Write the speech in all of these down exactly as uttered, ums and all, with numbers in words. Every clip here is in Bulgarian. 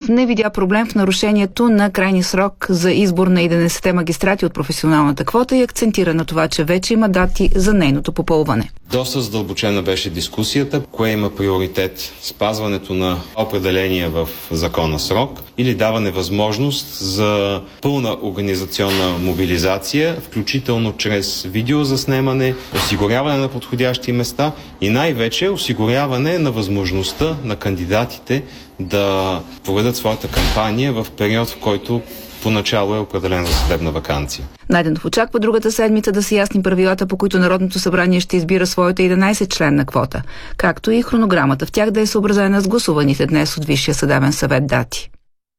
не видя проблем в нарушението на крайния срок за избор на единайсетте магистрати от професионалната квота и акцентира на това, че вече има дати за нейното попълване. Доста задълбочена беше дискусията, кое има приоритет, спазването на определения в закона срок или даване възможност за пълна организационна мобилизация, включително чрез видеозаснемане, осигуряване на подходящи места и най-вече осигуряване на възможността на кандидатите да проведат своята кампания в период, в който поначало е определен за съдебна ваканция. Найденов очаква другата седмица да се ясни правилата, по които Народното събрание ще избира своята единайсетчленна квота, както и хронограмата в тях да е съобразена с гласуваните днес от Висшия съдебен съвет дати.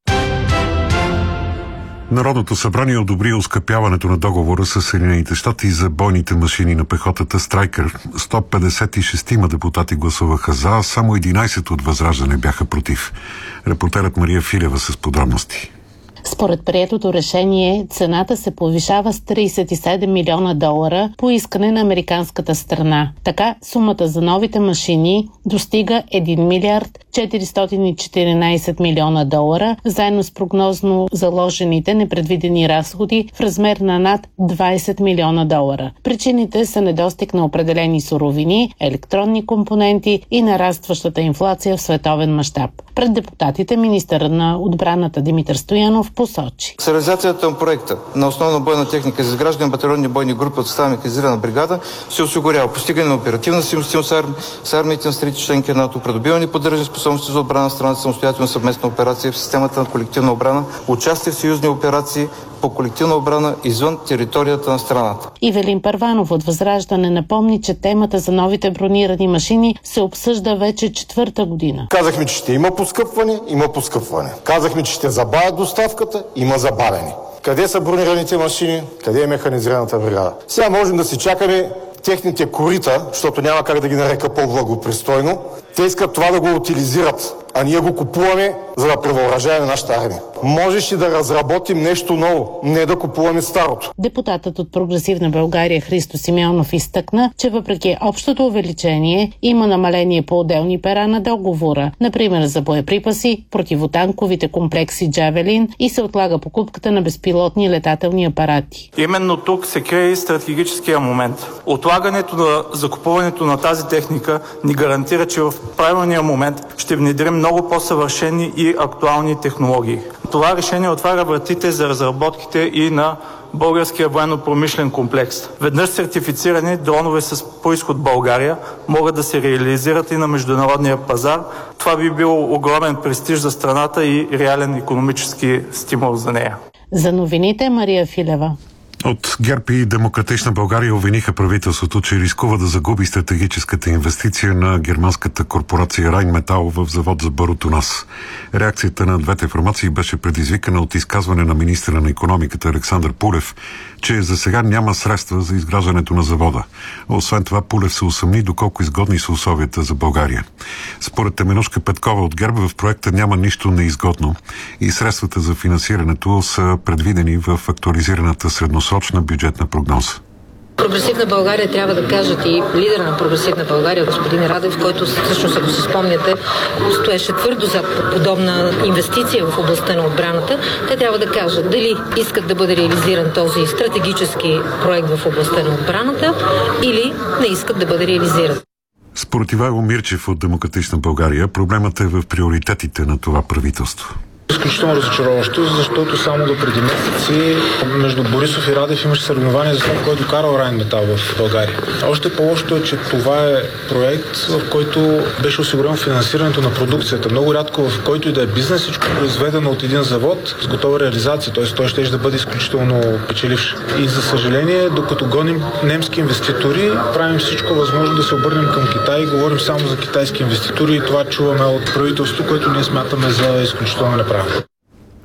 Народното събрание одобри оскъпяването на договора с Съединените щати за бойните машини на пехотата Страйкър. сто петдесет и шест депутати гласуваха за, а само единайсет от Възраждане бяха против. Репортерът Мария Филева с подробности. Според приетото решение, цената се повишава с трийсет и седем милиона долара по искане на американската страна. Така, сумата за новите машини достига един милиард четиристотин и четиринайсет милиона долара, заедно с прогнозно заложените непредвидени разходи в размер на над двайсет милиона долара. Причините са недостиг на определени суровини, електронни компоненти и нарастващата инфлация в световен мащаб. Пред депутатите министърът на отбраната Димитър Стоянов посочи. С реализацията на проекта на основна бойна техника за изграждане на батальонни бойни групи от състава механизирана бригада се осигурява постигане на оперативна съвместимост с армиите на страните членки на НАТО, придобиване и поддържане способности за отбрана на страната, самостоятелна съвместна операция в системата на колективна отбрана, участие в съюзни операции по колективна отбрана извън територията на страната. Ивелин Първанов от Възраждане напомни, че темата за новите бронирани машини се обсъжда вече четвърта година. Казахме, че ще има поскъпване, има поскъпване. Казахме, че ще забавят доставката, има забавяне. Къде са бронираните машини? Къде е механизираната бригада? Сега можем да си чакаме техните корита, защото няма как да ги нарека по-благопристойно. Те искат това да го утилизират, а ние го купуваме, за да превъоръжаваме нашата армия. Можеш и да разработим нещо ново, не да купуваме старото. Депутатът от Прогресивна България Христо Симеонов изтъкна, че въпреки общото увеличение има намаление по отделни пера на договора, например за боеприпаси, противотанковите комплекси Джавелин и се отлага покупката на безпилотни летателни апарати. Именно тук се крие и стратегическия момент. Отлагането на закупуването на тази техника ни гарантира, че в правилния момент ще внедрим много по-съвършени и актуални технологии. Това решение отваря вратите за разработките и на българския военно-промишлен комплекс. Веднъж сертифицирани дронове с произход България могат да се реализират и на международния пазар. Това би било огромен престиж за страната и реален икономически стимул за нея. За новините Мария Филева. От ГЕРБ и Демократична България обвиниха правителството, че рискува да загуби стратегическата инвестиция на германската корпорация Райнметал в завод за барут у нас. Реакцията на двете формации беше предизвикана от изказване на министъра на икономиката Александър Пулев, че за сега няма средства за изграждането на завода. Освен това, Пулев се усъмни доколко изгодни са условията за България. Според Теменужка Петкова от ГЕРБ в проекта няма нищо неизгодно и средствата за финансирането са предвидени в актуализираната средносрочна бюджетна прогноза. Прогресивна България, трябва да кажат, и лидера на Прогресивна България, господин Радев, който всъщност, ако се спомняте, стоеше твърдо за подобна инвестиция в областта на отбраната, те трябва да кажат дали искат да бъде реализиран този стратегически проект в областта на отбраната или не искат да бъде реализиран. Според Ивайло Мирчев от Демократична България, проблемът е в приоритетите на това правителство. Изключително разочароващо, защото само до преди месеци между Борисов и Радев имаше съревнование за това, кой докарал Райнметал в България. Още по-лошото е, че това е проект, в който беше осигурено финансирането на продукцията. Много рядко в който и да е бизнес, всичко произведено от един завод с готова реализация, т.е. той ще да бъде изключително печеливш. И за съжаление, докато гоним немски инвеститори, правим всичко възможно да се обърнем към Китай и говорим само за китайски инвеститори и това чуваме от правителството, което ние смятаме за изключително неправилно.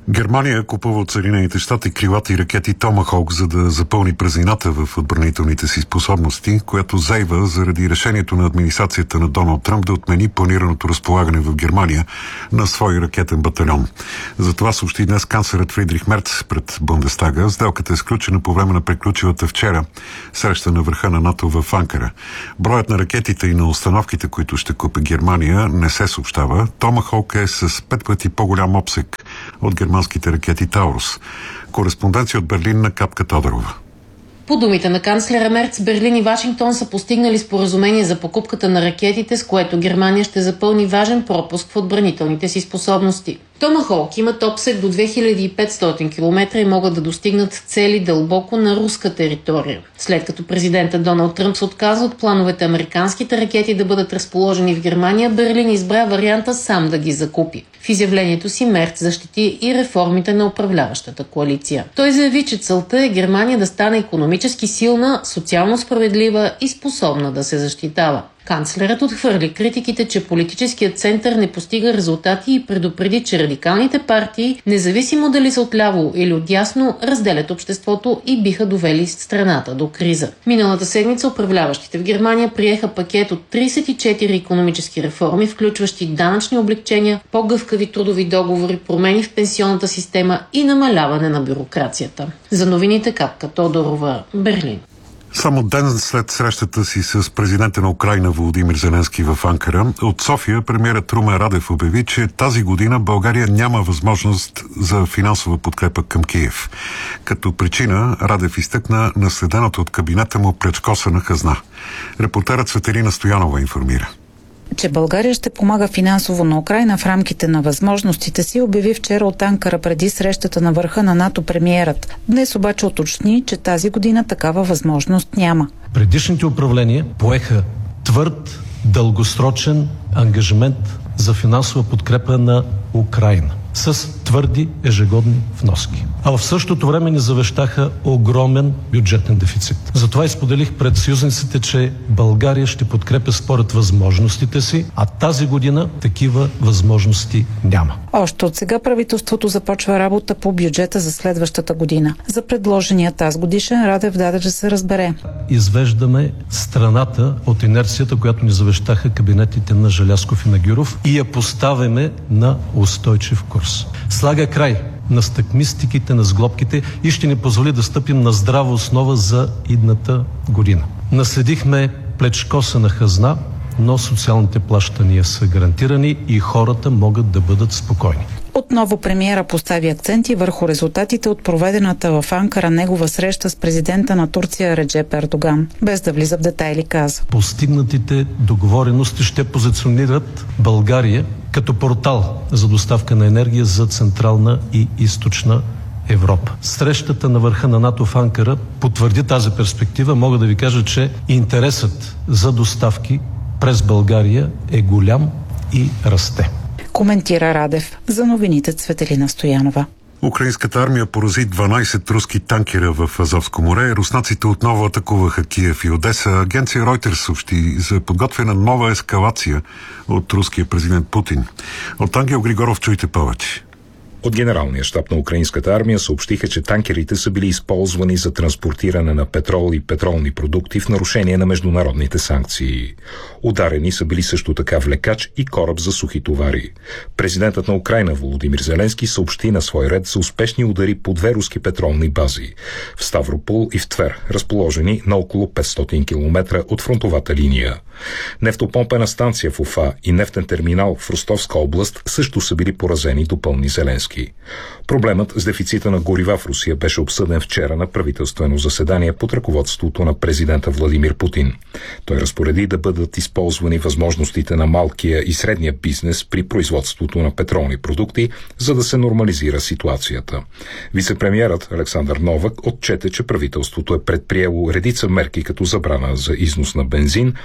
Германия купува от Съединените щати крилати ракети Томахок, за да запълни празнината в отбранителните си способности, която зейва заради решението на администрацията на Доналд Тръмп да отмени планираното разполагане в Германия на свой ракетен батальон. Затова съобщи днес канцлерът Фридрих Мерц пред Бундестага. Сделката е сключена по време на приключилата вчера среща на върха на НАТО в Анкара. Броят на ракетите и на установките, които ще купи Германия, не се съобщава. Томахок е с пет пъти по-голям обсек от германските ракети Таурус. Кореспонденция от Берлин на Капка Тодорова. По думите на канцлера Мерц, Берлин и Вашингтон са постигнали споразумение за покупката на ракетите, с което Германия ще запълни важен пропуск в отбранителните си способности. Томахолк имат обсек до две хиляди и петстотин километра и могат да достигнат цели дълбоко на руска територия. След като президентът Доналд Тръмп се отказа от плановете американските ракети да бъдат разположени в Германия, Берлин избра варианта сам да ги закупи. В изявлението си Мерц защити и реформите на управляващата коалиция. Той заяви, че целта е Германия да стане икономически силна, социално справедлива и способна да се защитава. Канцлерът отхвърли критиките, че политическият център не постига резултати и предупреди, че радикалните партии, независимо дали са отляво или отдясно, разделят обществото и биха довели страната до криза. Миналата седмица управляващите в Германия приеха пакет от тридесет и четири икономически реформи, включващи данъчни облегчения, по-гъвкави трудови договори, промени в пенсионната система и намаляване на бюрокрацията. За новините Капка Тодорова, Берлин. Само ден след срещата си с президента на Украйна Володимир Зеленски в Анкара, от София премиерът Румен Радев обяви, че тази година България няма възможност за финансова подкрепа към Киев. Като причина Радев изтъкна наследеното от кабинета му плячкосана хазна. Репортерът Светелина Стоянова информира. Че България ще помага финансово на Украйна в рамките на възможностите си, обяви вчера от Анкара преди срещата на върха на НАТО премиерът. Днес обаче уточни, че тази година такава възможност няма. Предишните управления поеха твърд, дългосрочен ангажимент за финансова подкрепа на Украйна с твърди ежегодни вноски. А в същото време ни завещаха огромен бюджетен дефицит. Затова изподелих пред съюзниците, че България ще подкрепя според възможностите си, а тази година такива възможности няма. Още от сега правителството започва работа по бюджета за следващата година. За предложения тази годишен Радев даде да се разбере. Извеждаме страната от инерцията, която ни завещаха кабинетите на Желязков и на Гюров, и я поставяме на устойчив курс. Слага край на стъкмистиките, на сглобките и ще ни позволи да стъпим на здрава основа за идната година. Наследихме плечкосана хазна, но социалните плащания са гарантирани и хората могат да бъдат спокойни. Отново премиера постави акценти върху резултатите от проведената в Анкара негова среща с президента на Турция Реджеп Ердоган. Без да влиза в детайли каза. Постигнатите договорености ще позиционират България като портал за доставка на енергия за Централна и Източна Европа. Срещата на върха на НАТО в Анкара потвърди тази перспектива. Мога да ви кажа, че интересът за доставки през България е голям и расте. Коментира Радев. За новините Цветелина Стоянова. Украинската армия порази дванайсет руски танкера в Азовско море. Руснаците отново атакуваха Киев и Одеса. Агенция Reuters съобщи за подготвена нова ескалация от руския президент Путин. От Ангел Григоров чуйте повече. От Генералния щаб на украинската армия съобщиха, че танкерите са били използвани за транспортиране на петрол и петролни продукти в нарушение на международните санкции. Ударени са били също така влекач и кораб за сухи товари. Президентът на Украйна Володимир Зеленски съобщи на свой ред за успешни удари по две руски петролни бази в Ставропол и в Твер, разположени на около петстотин километра от фронтовата линия. Нефтопомпена станция в Уфа и нефтен терминал в Ростовска област също са били поразени, допълни Зеленски. Проблемът с дефицита на горива в Русия беше обсъден вчера на правителствено заседание под ръководството на президента Владимир Путин. Той разпореди да бъдат използвани възможностите на малкия и средния бизнес при производството на петролни продукти, за да се нормализира ситуацията. Вицепремиерът Александър Новак отчете, че правителството е предприело редица мерки като забрана за износ на бензин, както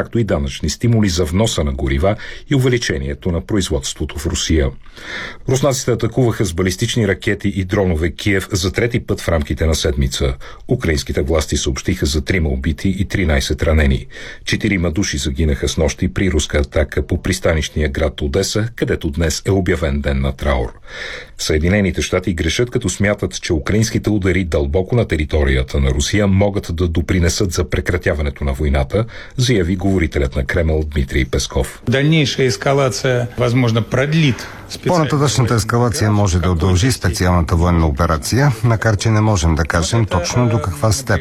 както и данъчни стимули за вноса на горива и увеличението на производството в Русия. Руснаците атакуваха с балистични ракети и дронове Киев за трети път в рамките на седмица. Украинските власти съобщиха за трима убити и тринайсет ранени. Четирима души загинаха с нощи при руска атака по пристанищния град Одеса, където днес е обявен ден на траур. Съединените щати грешат, като смятат, че украинските удари дълбоко на територията на Русия могат да допринесат за прекратяването на войната, заяви говорителят на Кремъл Дмитрий Песков. Дальнейшая ескалация, възможно, продлит. По-нататъчната ескалация може да удължи специалната военна операция, макар че не можем да кажем точно до каква степен.